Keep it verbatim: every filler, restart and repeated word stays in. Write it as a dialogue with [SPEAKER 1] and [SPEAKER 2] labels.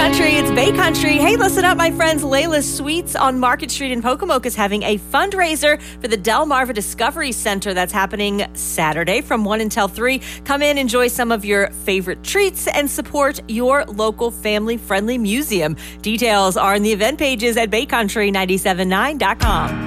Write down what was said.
[SPEAKER 1] Country, it's Bay Country. Hey, listen up, my friends. Layla's Sweets on Market Street in Pocomoke is having a fundraiser for the Delmarva Discovery Center that's happening Saturday from one until three. Come in, enjoy some of your favorite treats, and support your local family-friendly museum. Details are in the event pages at bay country nine seven nine dot com.